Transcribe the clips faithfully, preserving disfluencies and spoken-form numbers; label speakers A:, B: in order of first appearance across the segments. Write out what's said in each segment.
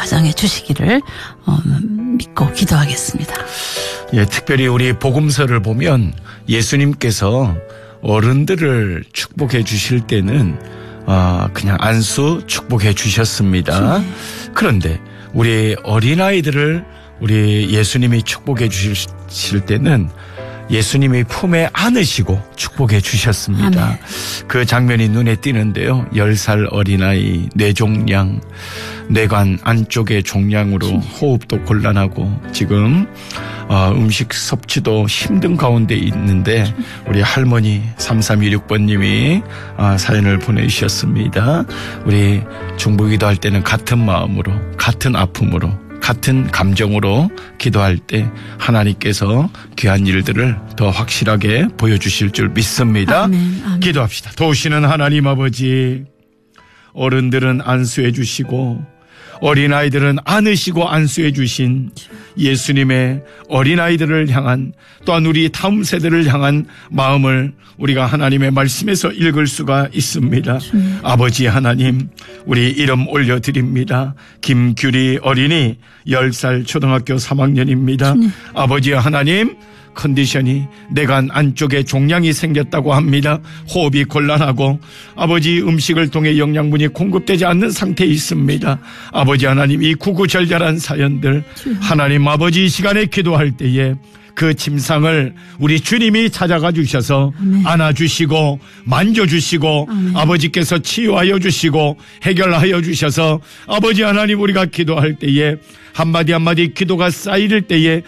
A: 가정에 주시기를 어, 믿고 기도하겠습니다.
B: 예, 특별히 우리 복음서를 보면 예수님께서 어른들을 축복해 주실 때는 어, 그냥 안수 축복해 주셨습니다. 네. 그런데 우리 어린아이들을 우리 예수님이 축복해 주실 때는 예수님이 품에 안으시고 축복해 주셨습니다. 아멘. 그 장면이 눈에 띄는데요. 열 살 어린아이 뇌종양, 뇌관 안쪽의 종양으로 호흡도 곤란하고 지금 어, 음식 섭취도 힘든 가운데 있는데 우리 할머니 삼삼이육 번님이 어, 사연을 보내주셨습니다. 우리 중보기도 할 때는 같은 마음으로 같은 아픔으로 같은 감정으로 기도할 때 하나님께서 귀한 일들을 더 확실하게 보여주실 줄 믿습니다.
A: 아멘, 아멘.
B: 기도합시다. 도우시는 하나님 아버지, 어른들은 안수해 주시고 어린아이들은 안으시고 안수해 주신 예수님의 어린아이들을 향한 또한 우리 다음 세대를 향한 마음을 우리가 하나님의 말씀에서 읽을 수가 있습니다. 음. 아버지 하나님, 우리 이름 올려드립니다. 김규리 어린이 열 살 초등학교 삼 학년입니다. 음. 아버지 하나님, 컨디션이 내관 안쪽에 종양이 생겼다고 합니다. 호흡이 곤란하고 아버지 음식을 통해 영양분이 공급되지 않는 상태에 있습니다. 아버지 하나님, 이 구구절절한 사연들 하나님 아버지 이 시간에 기도할 때에 그 침상을 우리 주님이 찾아가 주셔서 아멘. 안아주시고 만져주시고 아멘. 아버지께서 치유하여 주시고 해결하여 주셔서 아버지 하나님 우리가 기도할 때에 한마디 한마디 기도가 쌓일 때에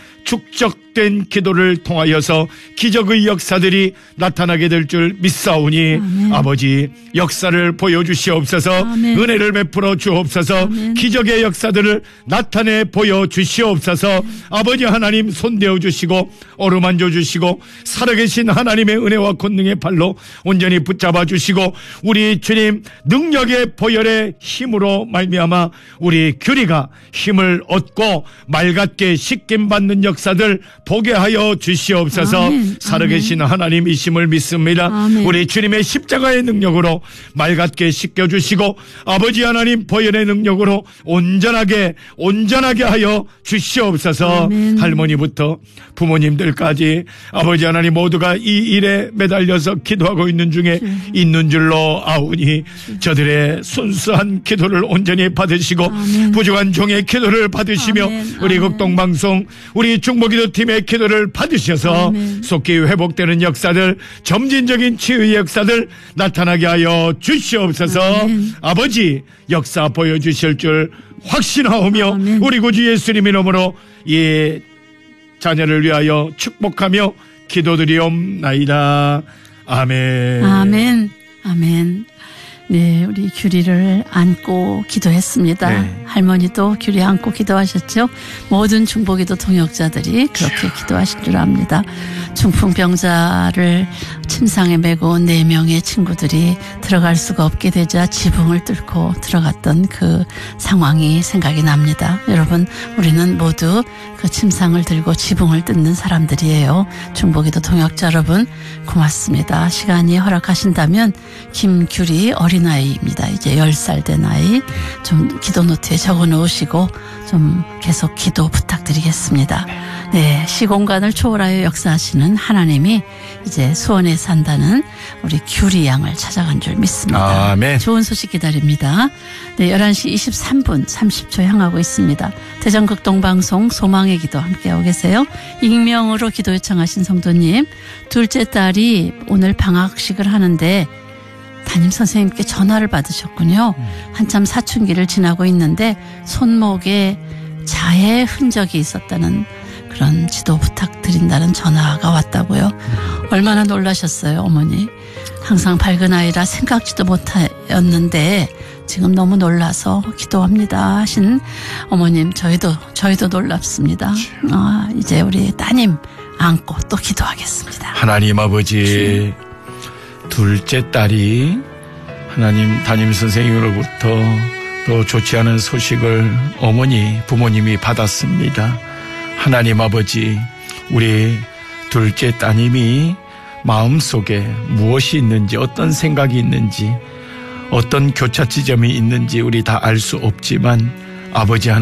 B: 축적된 기도를 통하여서 기적의 역사들이 나타나게 될 줄 믿사오니 아멘. 아버지 역사를 보여주시옵소서. 아멘. 은혜를 베풀어 주옵소서. 아멘. 기적의 역사들을 나타내 보여주시옵소서. 아멘. 아버지 하나님 손대어 주시고 어루만져 주시고 살아계신 하나님의 은혜와 권능의 팔로 온전히 붙잡아 주시고 우리 주님 능력의 보혈의 힘으로 말미암아 우리 규리가 힘을 얻고 맑게 씻김 받는 역사들 보게 하여 주시옵소서. 아멘. 살아계신 아멘. 하나님이심을 믿습니다. 아멘. 우리 주님의 십자가의 능력으로 맑게 씻겨주시고 아버지 하나님 보혈의 능력으로 온전하게 온전하게 하여 주시옵소서. 아멘. 할머니부터 부모님들까지 아버지 하나님 모두가 이 일에 매달려서 기도하고 있는 중에 주. 있는 줄로 아오니 주. 저들의 순수한 기도를 온전히 받으시고 아멘. 부족한 종의 기도를 받으시며 아멘. 우리 극동방송 우리 중보기도팀의 기도를 받으셔서 아멘. 속히 회복되는 역사들 점진적인 치유의 역사들 나타나게 하여 주시옵소서. 아멘. 아버지 역사 보여주실 줄 확신하오며 아멘. 우리 구주 예수님 이름으로 이 자녀를 위하여 축복하며 기도드리옵나이다. 아멘.
A: 아멘. 아멘. 네, 우리 규리를 안고 기도했습니다. 네. 할머니도 규리 안고 기도하셨죠. 모든 중보기도 동역자들이 그렇게 기도하신 줄 압니다. 중풍병자를 침상에 메고 온 네 명의 친구들이 들어갈 수가 없게 되자 지붕을 뚫고 들어갔던 그 상황이 생각이 납니다. 여러분, 우리는 모두 그 침상을 들고 지붕을 뜯는 사람들이에요. 중보기도 동역자 여러분 고맙습니다. 시간이 허락하신다면 김규리 어린아이입니다. 이제 열 살 된 아이 좀 기도 노트에 적어 놓으시고 좀 계속 기도 부탁드리겠습니다. 네, 시공간을 초월하여 역사하시는 하나님이 이제 수원에 산다는 우리 규리 양을 찾아간 줄 믿습니다.
B: 아멘.
A: 좋은 소식 기다립니다. 네, 열한 시 이십삼 분 삼십 초 향하고 있습니다. 대전극동방송 소망의 기도 함께하고 계세요. 익명으로 기도 요청하신 성도님, 둘째 딸이 오늘 방학식을 하는데 담임 선생님께 전화를 받으셨군요. 한참 사춘기를 지나고 있는데 손목에 자해 흔적이 있었다는 그런 지도 부탁드린다는 전화가 왔다고요. 얼마나 놀라셨어요, 어머니. 항상 밝은 아이라 생각지도 못하였는데 지금 너무 놀라서 기도합니다 하신 어머님, 저희도 저희도 놀랍습니다. 아, 이제 우리 따님 안고 또 기도하겠습니다.
B: 하나님 아버지, 둘째 딸이 하나님 담임 선생님으로부터 또 좋지 않은 소식을 어머니 부모님이 받았습니다. 하나님 아버지, 우리 둘째 따님이 마음속에 무엇이 있는지, 어떤 생각이 있는지, 어떤 교차 지점이 있는지 우리 다 알 수 없지만 아버지 하나님